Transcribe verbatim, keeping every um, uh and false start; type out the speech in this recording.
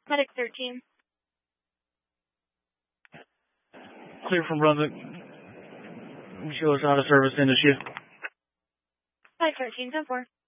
Medic thirteen. Clear from Brunswick. Show us out of service in issue. five thirteen, ten four.